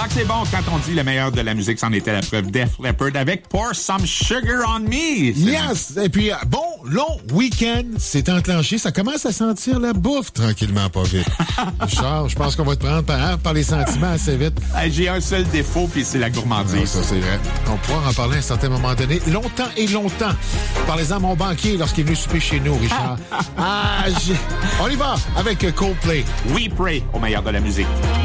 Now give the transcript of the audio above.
que c'est bon quand on dit le meilleur de la musique, c'en était la preuve. Def Leppard avec Pour Some Sugar on Me. Yes! Et puis, bon, long week-end, c'est enclenché. Ça commence à sentir la bouffe tranquillement, pas vite. Richard, je pense qu'on va te prendre par les sentiments assez vite. J'ai un seul défaut, puis c'est la gourmandise. Non, ça, c'est vrai. On pourra en parler à un certain moment donné. Longtemps et longtemps. Parlez-en à mon banquier lorsqu'il est venu souper chez nous, Richard. On y va avec Coldplay. We Pray au meilleur de la musique.